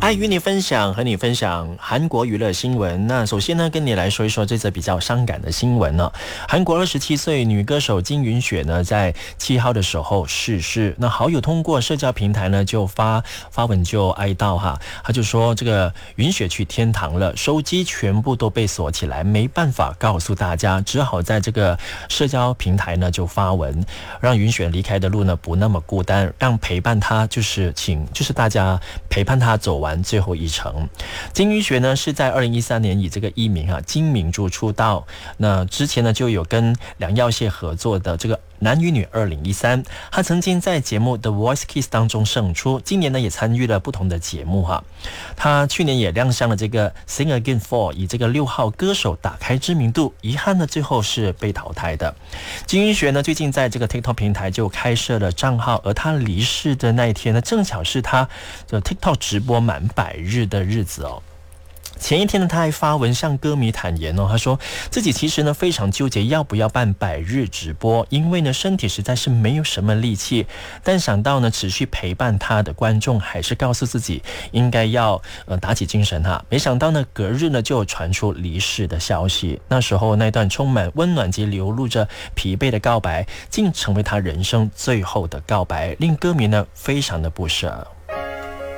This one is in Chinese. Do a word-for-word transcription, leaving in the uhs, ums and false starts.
嗨，与你分享，和你分享韩国娱乐新闻。那首先呢，跟你来说一说这则比较伤感的新闻呢。韩国二十七岁女歌手金允雪呢，在七号的时候逝世。那好友通过社交平台呢，就发发文就哀悼哈，他就说这个允雪去天堂了，手机全部都被锁起来，没办法告诉大家，只好在这个社交平台呢就发文，让允雪离开的路呢不那么孤单，让陪伴她就是请就是大家陪伴她走完最后一程。金允雪呢是在二零一三年以这个艺名啊金明珠出道，那之前呢就有跟梁耀谢合作的这个男与女二零一三，他曾经在节目 The Voice Kids 当中胜出，今年呢也参与了不同的节目哈。他去年也亮相了这个 Sing Again four， 以这个六号歌手打开知名度，遗憾呢最后是被淘汰的。金允雪呢最近在这个 TikTok 平台就开设了账号，而他离世的那一天呢，正巧是他的 TikTok 直播满百日的日子哦。前一天呢，他还发文向歌迷坦言哦，他说自己其实呢非常纠结要不要办百日直播，因为呢身体实在是没有什么力气，但想到呢持续陪伴他的观众，还是告诉自己应该要呃打起精神哈。没想到呢隔日呢就传出离世的消息，那时候那段充满温暖及流露着疲惫的告白，竟成为他人生最后的告白，令歌迷呢非常的不舍。